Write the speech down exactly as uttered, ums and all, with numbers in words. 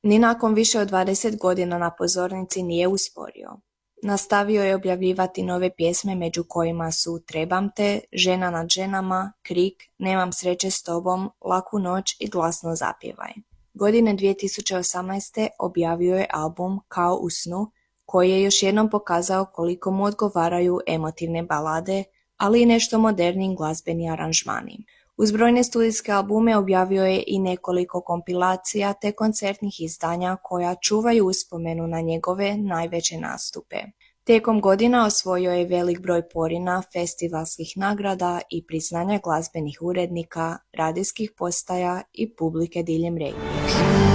Ni nakon više od dvadeset godina na pozornici nije usporio. Nastavio je objavljivati nove pjesme među kojima su Trebam te, Žena nad ženama, Krik, Nemam sreće s tobom, Laku noć i Glasno zapjevaj. Godine dvije tisuće osamnaeste. objavio je album Kao u snu, koji je još jednom pokazao koliko mu odgovaraju emotivne balade, ali i nešto moderniji glazbeni aranžmani. Uz brojne studijske albume objavio je i nekoliko kompilacija te koncertnih izdanja koja čuvaju uspomenu na njegove najveće nastupe. Tijekom godina osvojio je velik broj porina, festivalskih nagrada i priznanja glazbenih urednika, radijskih postaja i publike diljem regije.